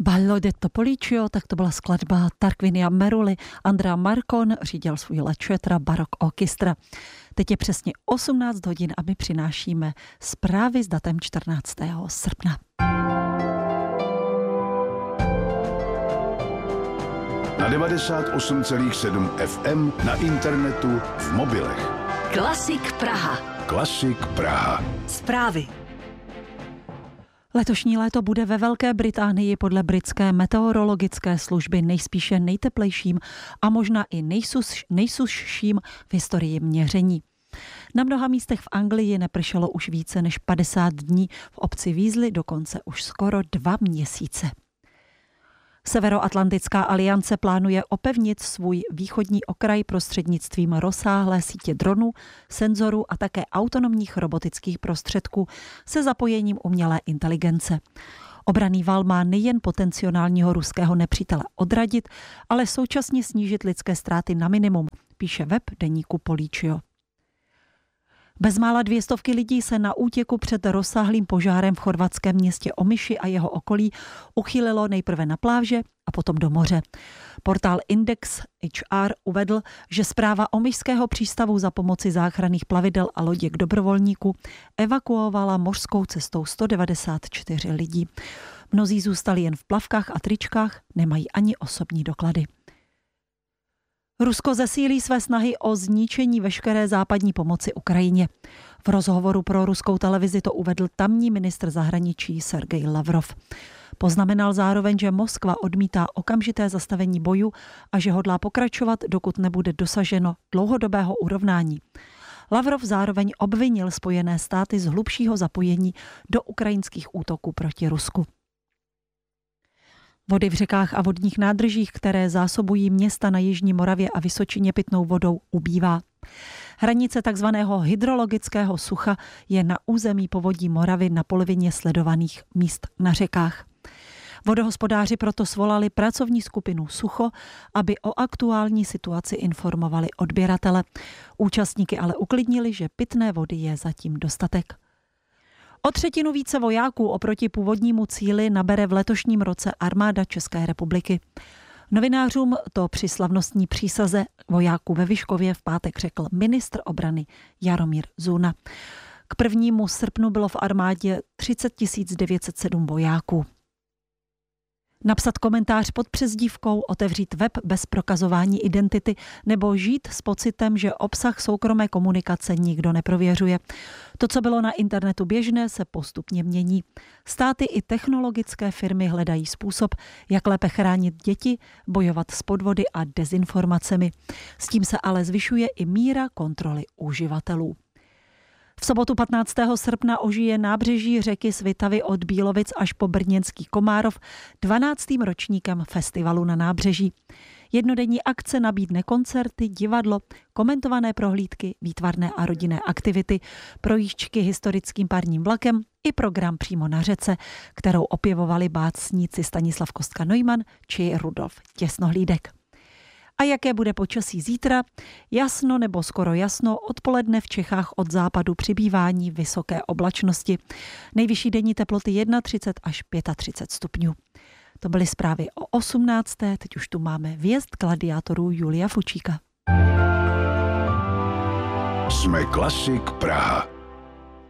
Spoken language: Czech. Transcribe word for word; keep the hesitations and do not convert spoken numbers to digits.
Ballo detto Polliccio, tak to byla skladba Tarquinia Meruli. Andrea Marcon řídil svůj La Cetra Barok Orchestra. Teď je přesně osmnáct hodin a my přinášíme zprávy s datem čtrnáctého srpna. Na devadesát osm celá sedm F M, na internetu, v mobilech. Klasik Praha. Klasik Praha. Zprávy. Letošní léto bude ve Velké Británii podle britské meteorologické služby nejspíše nejteplejším a možná i nejsus, nejsušším v historii měření. Na mnoha místech v Anglii nepršelo už více než padesát dní, v obci Weasley dokonce už skoro dva měsíce. Severoatlantická aliance plánuje opevnit svůj východní okraj prostřednictvím rozsáhlé sítě dronů, senzorů a také autonomních robotických prostředků se zapojením umělé inteligence. Obranný val má nejen potenciálního ruského nepřítele odradit, ale současně snížit lidské ztráty na minimum, píše web deníku Polliccio. Bezmála dvě stovky lidí se na útěku před rozsáhlým požárem v chorvatském městě Omiši a jeho okolí uchýlilo nejprve na pláže a potom do moře. Portál Index H R uvedl, že správa omišského přístavu za pomoci záchranných plavidel a loděk dobrovolníků evakuovala mořskou cestou sto devadesát čtyři lidí. Mnozí zůstali jen v plavkách a tričkách, nemají ani osobní doklady. Rusko zesílí své snahy o zničení veškeré západní pomoci Ukrajině. V rozhovoru pro ruskou televizi to uvedl tamní ministr zahraničí Sergej Lavrov. Poznamenal zároveň, že Moskva odmítá okamžité zastavení bojů a že hodlá pokračovat, dokud nebude dosaženo dlouhodobého urovnání. Lavrov zároveň obvinil Spojené státy z hlubšího zapojení do ukrajinských útoků proti Rusku. Vody v řekách a vodních nádržích, které zásobují města na jižní Moravě a Vysočině pitnou vodou, ubývá. Hranice takzvaného hydrologického sucha je na území povodí Moravy na polovině sledovaných míst na řekách. Vodohospodáři proto svolali pracovní skupinu Sucho, aby o aktuální situaci informovali odběratele. Účastníky ale uklidnili, že pitné vody je zatím dostatek. O třetinu více vojáků oproti původnímu cíli nabere v letošním roce armáda České republiky. Novinářům to při slavnostní přísaze vojáků ve Vyškově v pátek řekl ministr obrany Jaromír Zuna. K prvnímu srpnu bylo v armádě třicet tisíc devět set sedm vojáků. Napsat komentář pod přezdívkou, otevřít web bez prokazování identity nebo žít s pocitem, že obsah soukromé komunikace nikdo neprověřuje. To, co bylo na internetu běžné, se postupně mění. Státy i technologické firmy hledají způsob, jak lépe chránit děti, bojovat s podvody a dezinformacemi. S tím se ale zvyšuje i míra kontroly uživatelů. V sobotu patnáctého srpna ožije nábřeží řeky Svitavy od Bílovic až po brněnský Komárov dvanáctým ročníkem festivalu na nábřeží. Jednodenní akce nabídne koncerty, divadlo, komentované prohlídky, výtvarné a rodinné aktivity, projížďky historickým parním vlakem i program přímo na řece, kterou opěvovali básníci Stanislav Kostka-Neumann či Rudolf Těsnohlídek. A jaké bude počasí zítra? Jasno nebo skoro jasno, odpoledne v Čechách od západu přibývání vysoké oblačnosti. Nejvyšší denní teploty třicet jedna až třicet pět stupňů. To byly zprávy o osmnácté Teď už tu máme vjezd gladiátorů Julia Fučíka. Jsme Klasik Praha.